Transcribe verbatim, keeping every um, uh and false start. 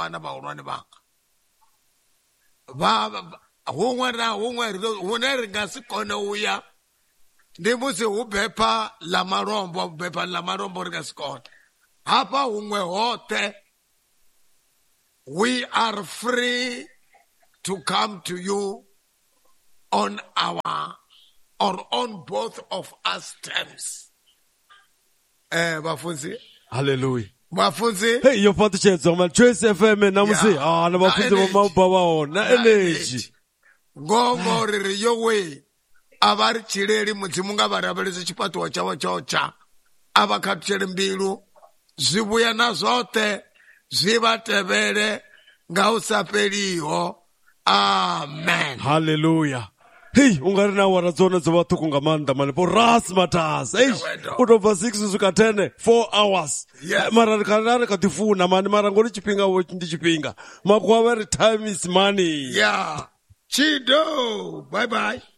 vana vahulwane vanga. Va hunwe na hunwe hune ri nga si kone uya ndi musi hu bepa la malombo, bepa la malombo ri nga si kone. Hapa hunwe hote we are free to come to you on our or on both of us terms. Eh, bafunzi. Hallelujah. Bafunzi. Hey, yo patu chezo man Trace F M na musi. Ah, na bafunzi wa maubawa na energy. Ngomo riri yowe. Abari chireri muzimunga barabaliza chipatu wa chawa chocha. Abakatuchere mbilu. Zibuya na zote. Ziba tebere. Ngausapeliho. Amen. Hallelujah. Hey, ungari na warazona za watu kungamanda mani po ras matas. Hey, utova six usuka tene, four hours. Yes. Mara kanare katifuna mani mara ngoli chipinga ndi chipinga. Makuwa time is money. Yeah. Chido. Bye bye.